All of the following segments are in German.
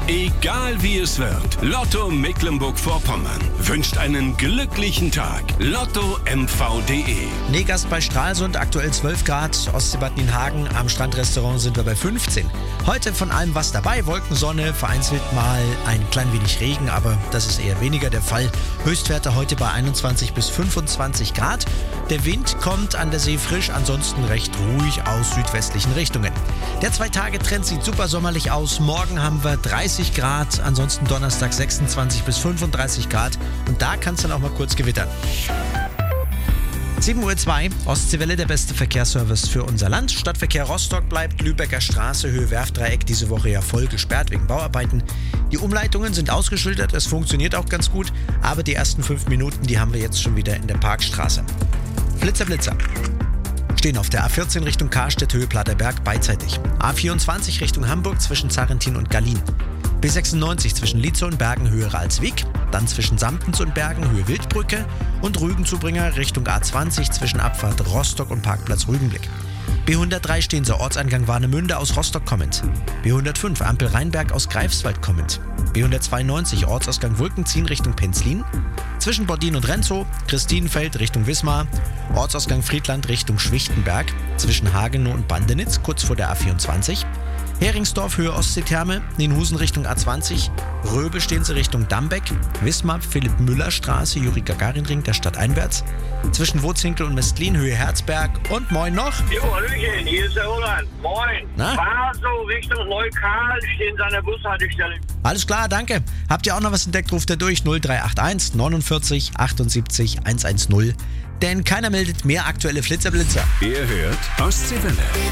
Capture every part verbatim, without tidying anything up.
Egal wie es wird, Lotto Mecklenburg-Vorpommern wünscht einen glücklichen Tag. Lotto M V punkt de. Negast bei Stralsund, aktuell zwölf Grad. Ostseebad Nienhagen, am Strandrestaurant sind wir bei fünfzehn. Heute von allem was dabei. Wolken, Sonne, vereinzelt mal ein klein wenig Regen, aber das ist eher weniger der Fall. Höchstwerte heute bei einundzwanzig bis fünfundzwanzig Grad. Der Wind kommt an der See frisch, ansonsten recht ruhig aus südwestlichen Richtungen. Der Zwei-Tage-Trend sieht super sommerlich aus. Morgen haben wir dreißig Grad, ansonsten Donnerstag sechsundzwanzig bis fünfunddreißig Grad. Und da kann es dann auch mal kurz gewittern. sieben Uhr zwei, Ostseewelle, der beste Verkehrsservice für unser Land. Stadtverkehr Rostock bleibt, Lübecker Straße, Höhe Werftdreieck, diese Woche ja voll gesperrt wegen Bauarbeiten. Die Umleitungen sind ausgeschildert, es funktioniert auch ganz gut, aber die ersten fünf Minuten, die haben wir jetzt schon wieder in der Parkstraße. Flitzer, Blitzer. Stehen auf der A vierzehn Richtung Karstedt, Höhe Platerberg, beidseitig. A vierundzwanzig Richtung Hamburg zwischen Zarrentin und Gallien. B sechsundneunzig zwischen Lietzow und Bergen, Höhe Ralswiek. Dann zwischen Samptens und Bergen, Höhe Wildbrücke. Und Rügenzubringer Richtung A zwanzig zwischen Abfahrt Rostock und Parkplatz Rügenblick. B hundertdrei Steenser Ortseingang Warnemünde aus Rostock kommend. B hundertfünf Ampel Rheinberg aus Greifswald kommend. B hundertzweiundneunzig Ortsausgang Wulkenzien Richtung Penzlin. Zwischen Bordin und Renzow, Christinenfeld Richtung Wismar. Ortsausgang Friedland Richtung Schwichtenberg. Zwischen Hagenow und Bandenitz kurz vor der A vierundzwanzig. Heringsdorf Höhe Ostseetherme, Nienhusen Richtung A zwanzig, Röbel stehen sie Richtung Dambeck, Wismar Philipp-Müller-Straße, Juri-Gagarin-Ring der Stadt einwärts, zwischen Wurzinkel und Mestlin Höhe Herzberg und moin noch. Jo, Hallöchen, hier ist der Roland. Moin. Na? Fahr so Richtung Neukal, stehen an der Bushaltestelle. Alles klar, danke. Habt ihr auch noch was entdeckt, ruft ihr durch null drei acht eins neunundvierzig achtundsiebzig hundertzehn. Denn keiner meldet mehr aktuelle Flitzerblitzer. Ihr hört Ostseewelle.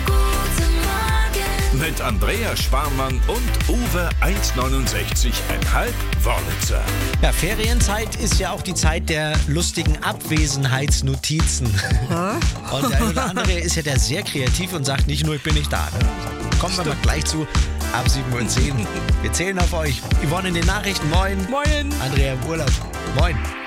Mit Andrea Sparmann und Uwe eins neunundsechzig Komma fünf Wörlitzer. Ja, Ferienzeit ist ja auch die Zeit der lustigen Abwesenheitsnotizen. Und der eine oder andere ist ja der sehr kreativ und sagt nicht nur, ich bin nicht da. Ne? Kommen wir mal gleich zu, ab sieben Uhr zehn. Wir zählen auf euch. Yvonne in den Nachrichten, moin. Moin. Andrea im Urlaub, moin.